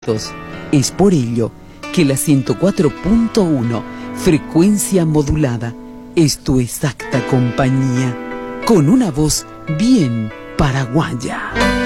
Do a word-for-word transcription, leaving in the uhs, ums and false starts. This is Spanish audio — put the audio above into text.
Es por ello que la ciento cuatro punto uno, frecuencia modulada, es tu exacta compañía, con una voz bien paraguaya.